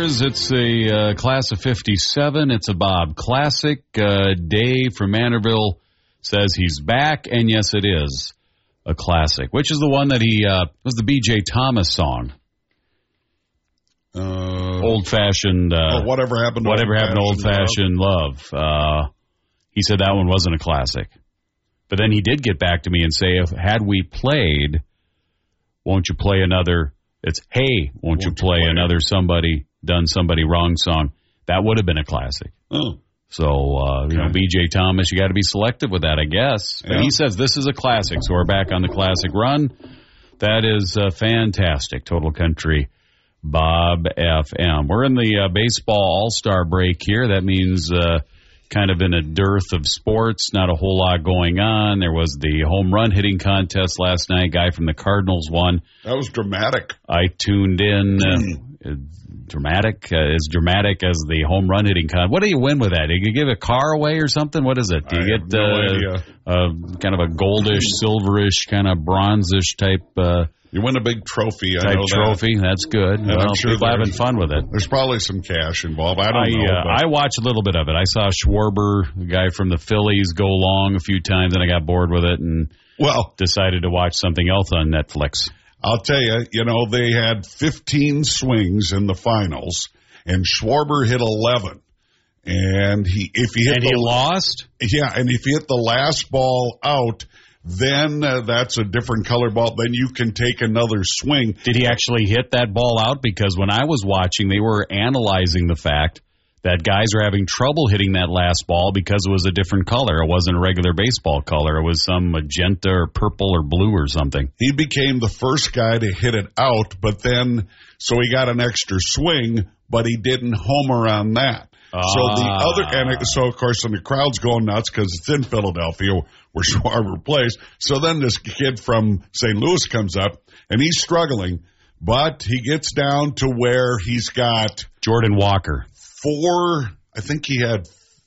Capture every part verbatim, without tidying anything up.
It's a uh, class of fifty-seven. It's a Bob Classic. Uh, Dave from Manorville says he's back, and yes, it is a classic, which is the one that he uh, was the B J Thomas song. Uh, old-fashioned. Uh, oh, whatever happened to whatever happened to old-fashioned old-fashioned love. love. Uh, he said that one wasn't a classic, but then he did get back to me and say, if had we played, won't you play another? It's hey, won't, won't you play, play another somebody done somebody wrong song? That would have been a classic. Oh. So, uh, you okay. know, B J Thomas, you got to be selective with that, I guess. But yeah. he says this is a classic, so we're back on the classic run. That is uh, fantastic. Total Country Bob F M. We're in the uh, baseball all-star break here. That means uh, kind of in a dearth of sports, not a whole lot going on. There was the home run hitting contest last night. Guy from the Cardinals won. That was dramatic. I tuned in. Uh, dramatic, uh, as dramatic as the home run hitting con. What do you win with that? Do you give a car away or something? What is it? Do you I get have no uh, idea. Uh, kind of a goldish, silverish, kind of bronzish type uh, You win a big trophy. I type know trophy? that. That's good. And well, I'm sure people having fun with it. There's probably some cash involved. I don't I, know. uh, I watched a little bit of it. I saw Schwarber, the guy from the Phillies, go long a few times, and I got bored with it and well, decided to watch something else on Netflix. I'll tell you, you know, they had fifteen swings in the finals, and Schwarber hit eleven. And he, if he hit and the, he lost? Yeah, and if he hit the last ball out, then uh, that's a different color ball. Then you can take another swing. Did he actually hit that ball out? Because when I was watching, they were analyzing the fact that guys are having trouble hitting that last ball because it was a different color. It wasn't a regular baseball color. It was some magenta or purple or blue or something. He became the first guy to hit it out, but then, so he got an extra swing, but he didn't homer on that. Ah. So the other, and it, so of course, and the crowd's going nuts because it's in Philadelphia where Schwarber plays. So then this kid from Saint Louis comes up, and he's struggling, but he gets down to where he's got Jordan Walker. Four, I think he had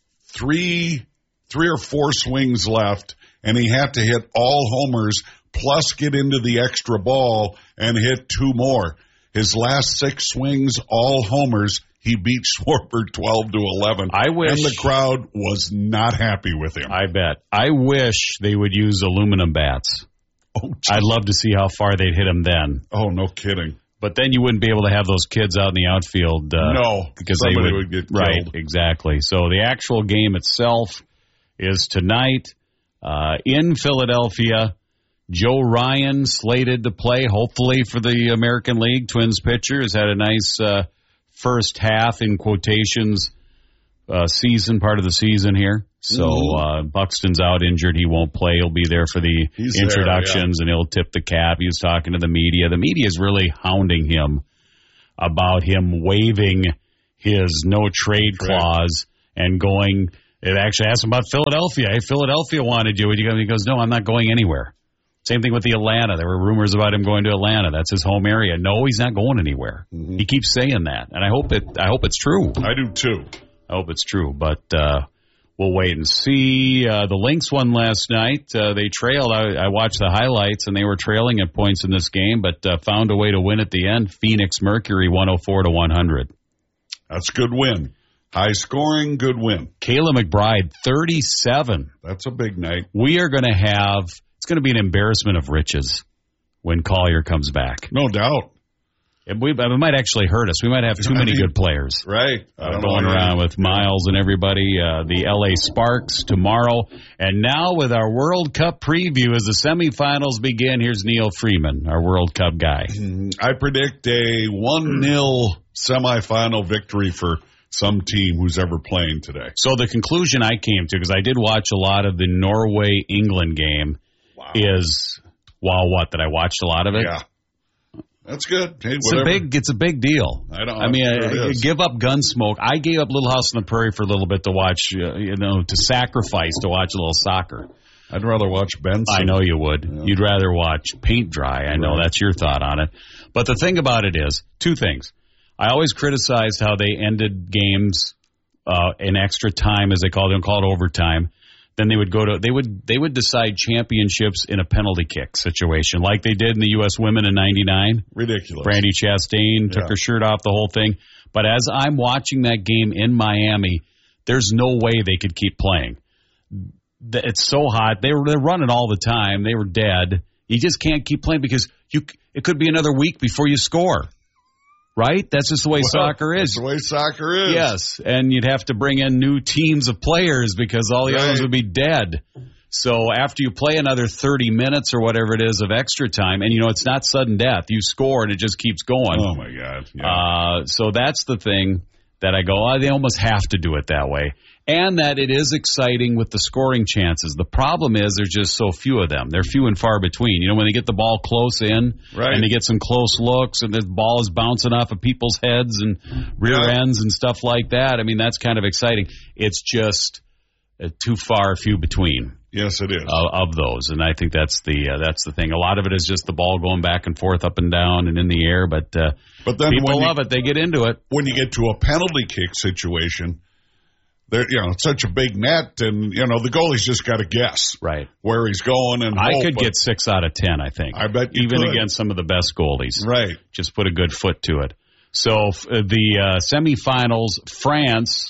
three, three or four swings left, and he had to hit all homers plus get into the extra ball and hit two more. His last six swings, all homers. He beat Schwarber twelve to eleven. I wish, and the crowd was not happy with him. I bet. I wish they would use aluminum bats. Oh, I'd love to see how far they'd hit him then. Oh, no kidding. But then you wouldn't be able to have those kids out in the outfield. Uh, no, because somebody they would, would get right, killed. Exactly. So the actual game itself is tonight uh, in Philadelphia. Joe Ryan slated to play, hopefully, for the American League. Twins pitcher has had a nice uh, first half, in quotations, uh, season, part of the season here. So uh, Buxton's out injured. He won't play. He'll be there for the He's introductions, there, yeah. and he'll tip the cap. He was talking to the media. The media is really hounding him about him waiving his no-trade clause and going – it actually asked him about Philadelphia. Hey, Philadelphia wanted you. And he goes, no, I'm not going anywhere. Same thing with the Atlanta. There were rumors about him going to Atlanta. That's his home area. No, he's not going anywhere. Mm-hmm. He keeps saying that, and I hope it. I hope it's true. I do too. I hope it's true, but uh, we'll wait and see. Uh, the Lynx won last night. Uh, they trailed. I, I watched the highlights, and they were trailing at points in this game, but uh, found a way to win at the end. Phoenix Mercury one oh four to one hundred. That's a good win. High scoring, good win. Kayla McBride thirty-seven. That's a big night. We are going to have. It's going to be an embarrassment of riches when Collier comes back. No doubt. It, we, it might actually hurt us. We might have too many good players. Right. Uh, going around with Miles and everybody. Uh, the L A Sparks tomorrow. And now with our World Cup preview as the semifinals begin, here's Neil Freeman, our World Cup guy. I predict a one nil semifinal victory for some team who's ever playing today. So the conclusion I came to, because I did watch a lot of the Norway-England game, wow. is, wow, what, that I watched a lot of it? Yeah. That's good. Hey, it's a big. It's a big deal. I don't. I mean, sure I, give up Gunsmoke. I gave up Little House on the Prairie for a little bit to watch. Uh, you know, to sacrifice to watch a little soccer. I'd rather watch Benson. I know you would. Yeah. You'd rather watch paint dry. I know right. That's your thought on it. But the thing about it is, two things. I always criticized how they ended games uh, in extra time, as they call it. They don't call it overtime. then they would go to they would they would decide championships in a penalty kick situation, like they did in the U S women in ninety-nine. Ridiculous. Brandi Chastain took yeah. her shirt off, the whole thing. But as I'm watching that game in Miami, there's no way they could keep playing. It's so hot. They were they're running all the time. They were dead. You just can't keep playing because you it could be another week before you score. Right? That's just the way well, soccer is. That's the way soccer is. Yes, and you'd have to bring in new teams of players because all the right. others would be dead. So after you play another thirty minutes or whatever it is of extra time, and, you know, it's not sudden death. You score, and it just keeps going. Oh, my God. Yeah. Uh, so that's the thing that I go, oh, they almost have to do it that way. And that it is exciting with the scoring chances. The problem is there's just so few of them. They're few and far between. You know, when they get the ball close in right. and they get some close looks and the ball is bouncing off of people's heads and rear yeah. ends and stuff like that, I mean, that's kind of exciting. It's just uh, too far few between. Yes, it is. Of, of those. And I think that's the uh, that's the thing. A lot of it is just the ball going back and forth, up and down and in the air. But, uh, but then people you, love it. They get into it. When you get to a penalty kick situation, there, you know, it's such a big net, and, you know, the goalie's just got to guess right where he's going. And I hope, could get six out of ten, I think. I bet you Even could. against some of the best goalies. Right. Just put a good foot to it. So uh, the uh, semifinals, France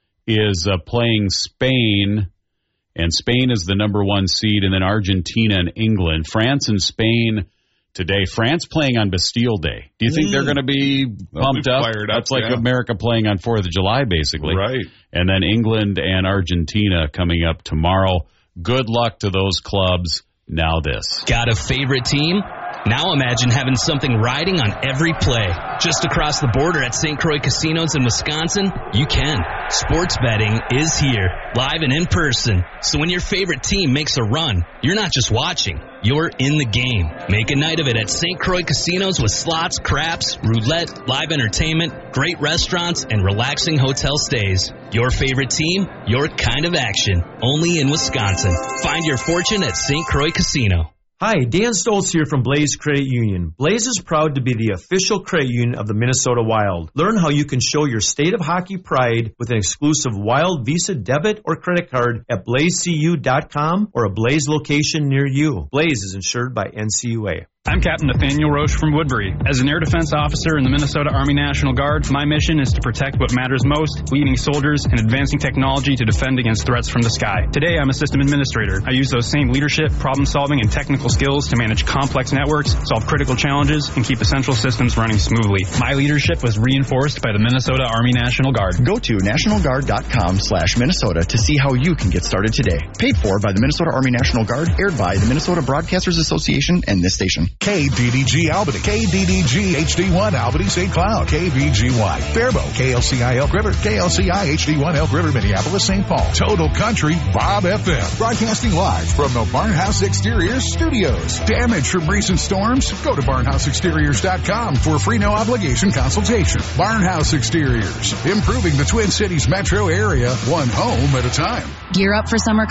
is uh, playing Spain, and Spain is the number one seed, and then Argentina and England. France and Spain today. France playing on Bastille Day. Do you think mm. they're going to be pumped be up? Fired up? That's like yeah. America playing on fourth of July, basically. Right. And then England and Argentina coming up tomorrow. Good luck to those clubs. Now this. Got a favorite team? Now imagine having something riding on every play. Just across the border at Saint Croix Casinos in Wisconsin, you can. Sports betting is here, live and in person. So when your favorite team makes a run, you're not just watching, you're in the game. Make a night of it at Saint Croix Casinos with slots, craps, roulette, live entertainment, great restaurants, and relaxing hotel stays. Your favorite team, your kind of action. Only in Wisconsin. Find your fortune at Saint Croix Casino. Hi, Dan Stoltz here from Blaze Credit Union. Blaze is proud to be the official credit union of the Minnesota Wild. Learn how you can show your state of hockey pride with an exclusive Wild Visa debit or credit card at blaze c u dot com or a Blaze location near you. Blaze is insured by N C U A. I'm Captain Nathaniel Roche from Woodbury. As an air defense officer in the Minnesota Army National Guard, my mission is to protect what matters most, leading soldiers and advancing technology to defend against threats from the sky. Today, I'm a system administrator. I use those same leadership, problem-solving, and technical skills to manage complex networks, solve critical challenges, and keep essential systems running smoothly. My leadership was reinforced by the Minnesota Army National Guard. Go to national guard dot com slash Minnesota to see how you can get started today. Paid for by the Minnesota Army National Guard, aired by the Minnesota Broadcasters Association and this station. K D D G Albany, K D D G H D one Albany Saint Cloud, K V G Y Faribault, K L C I Elk River, K L C I H D one Elk River, Minneapolis, Saint Paul. Total Country, Bob F M. Broadcasting live from the Barnhouse Exteriors Studios. Damage from recent storms? Go to barnhouse exteriors dot com for a free no obligation consultation. Barnhouse Exteriors, improving the Twin Cities metro area, one home at a time. Gear up for summer